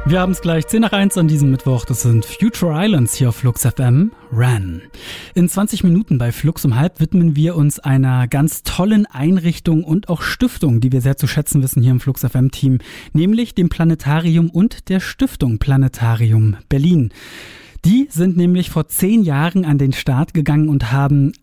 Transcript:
Wir haben es gleich 10 nach 1 an diesem Mittwoch. Das sind Future Islands hier auf Flux FM. Ran. In 20 Minuten bei Flux um halb widmen wir uns einer ganz tollen Einrichtung und auch Stiftung, die wir sehr zu schätzen wissen hier im Flux FM Team, nämlich dem Planetarium und der Stiftung Planetarium Berlin. Die sind nämlich vor 10 Jahren an den Start gegangen und haben